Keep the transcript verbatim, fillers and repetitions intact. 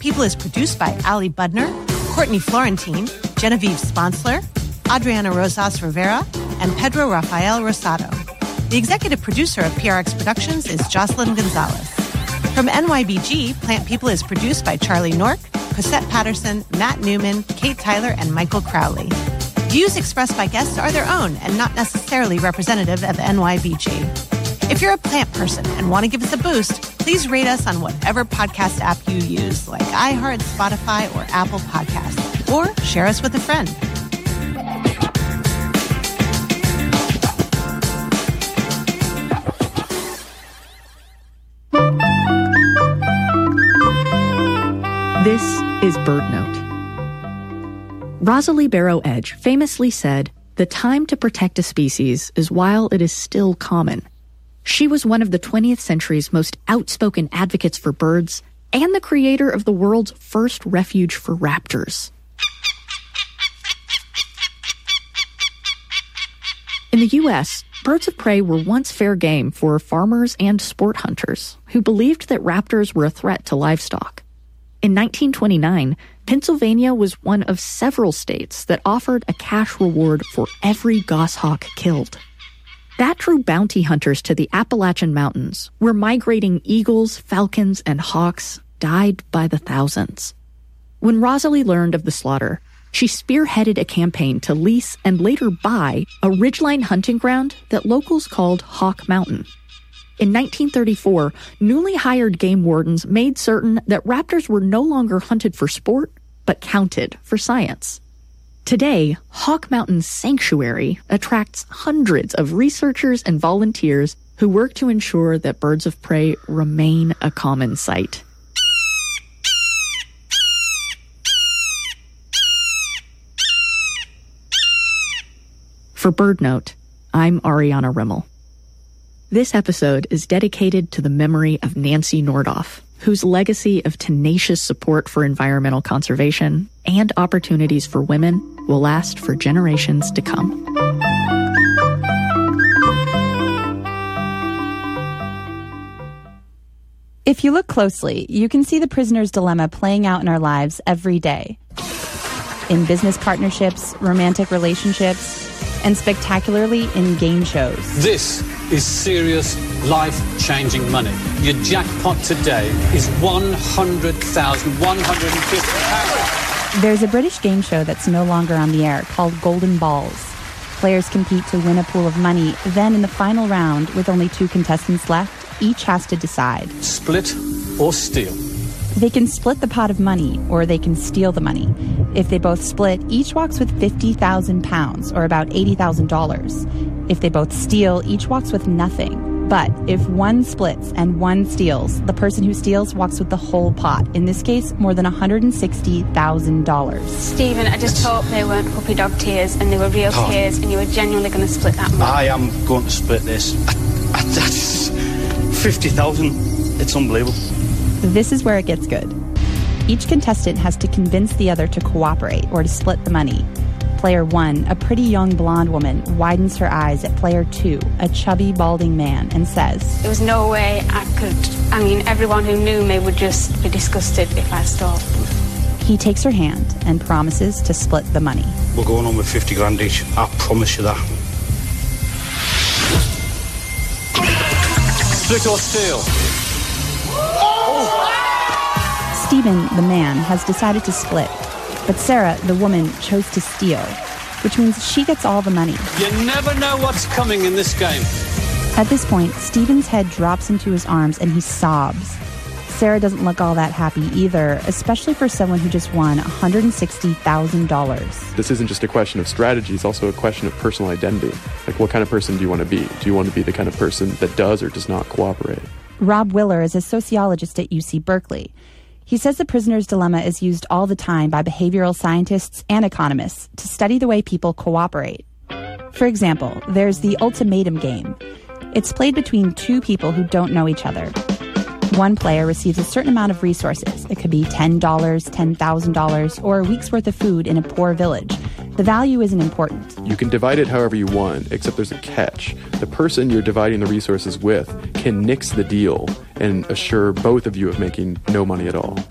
People is produced by Ali Budner, Courtney Florentine, Genevieve Sponsler, Adriana Rosas Rivera, and Pedro Rafael Rosado. The executive producer of P R X Productions is Jocelyn Gonzalez. From N Y B G, Plant People is produced by Charlie Nork, Cosette Patterson, Matt Newman, Kate Tyler, and Michael Crowley. Views expressed by guests are their own and not necessarily representative of N Y B G. If you're a plant person and want to give us a boost, please rate us on whatever podcast app you use, like iHeart, Spotify, or Apple Podcasts, or share us with a friend. This is BirdNote. Rosalie Barrow-Edge famously said, "The time to protect a species is while it is still common." She was one of the twentieth century's most outspoken advocates for birds and the creator of the world's first refuge for raptors. In the U S, birds of prey were once fair game for farmers and sport hunters who believed that raptors were a threat to livestock. In nineteen twenty-nine, Pennsylvania was one of several states that offered a cash reward for every goshawk killed. That drew bounty hunters to the Appalachian Mountains, where migrating eagles, falcons, and hawks died by the thousands. When Rosalie learned of the slaughter, she spearheaded a campaign to lease and later buy a ridgeline hunting ground that locals called Hawk Mountain. In nineteen thirty-four, newly hired game wardens made certain that raptors were no longer hunted for sport, but counted for science. Today, Hawk Mountain Sanctuary attracts hundreds of researchers and volunteers who work to ensure that birds of prey remain a common sight. For BirdNote, I'm Ariana Rimmel. This episode is dedicated to the memory of Nancy Nordoff, whose legacy of tenacious support for environmental conservation and opportunities for women will last for generations to come. If you look closely, you can see the prisoner's dilemma playing out in our lives every day. In business partnerships, romantic relationships, and spectacularly in game shows. This is serious, life-changing money. Your jackpot today is one hundred thousand one hundred fifty pounds. There's a British game show that's no longer on the air called Golden Balls. Players compete to win a pool of money. Then in the final round, with only two contestants left, each has to decide. Split or steal? They can split the pot of money, or they can steal the money. If they both split, each walks with fifty thousand pounds, or about eighty thousand dollars. If they both steal, each walks with nothing. But if one splits and one steals, the person who steals walks with the whole pot. In this case, more than one hundred sixty thousand dollars. Stephen, I just hope they weren't puppy dog tears and they were real oh. tears and you were genuinely going to split that money. I am going to split this. I, I, that's fifty thousand. It's unbelievable. This is where it gets good. Each contestant has to convince the other to cooperate or to split the money. Player one, a pretty young blonde woman, widens her eyes at player two, a chubby, balding man, and says, there was no way I could, I mean, everyone who knew me would just be disgusted if I stole them. He takes her hand and promises to split the money. We're going on with fifty grand each. I promise you that. Split or steal? Stephen, the man, has decided to split, but Sarah, the woman, chose to steal, which means she gets all the money. You never know what's coming in this game. At this point, Stephen's head drops into his arms and he sobs. Sarah doesn't look all that happy either, especially for someone who just won one hundred sixty thousand dollars. This isn't just a question of strategy, it's also a question of personal identity. Like, what kind of person do you want to be? Do you want to be the kind of person that does or does not cooperate? Rob Willer is a sociologist at U C Berkeley. He says the prisoner's dilemma is used all the time by behavioral scientists and economists to study the way people cooperate. For example, there's the ultimatum game. It's played between two people who don't know each other. One player receives a certain amount of resources. It could be ten dollars, ten thousand dollars, or a week's worth of food in a poor village. The value isn't important. You can divide it however you want, except there's a catch. The person you're dividing the resources with can nix the deal and assure both of you of making no money at all.